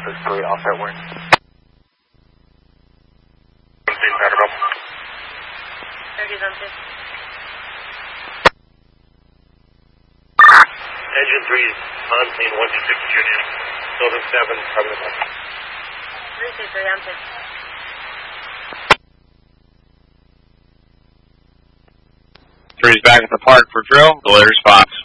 This 3, offset wind. Engine 3 is on scene 126 Union. Building 7, cover the bus. 363, on scene. 3's back at the park for drill. Delay response.